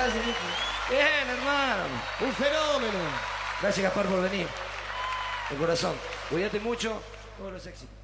gracias, Nico. Bien, hermano. Un fenómeno. Gracias, Gaspar, por venir. De corazón. Cuídate mucho. Todos los éxitos.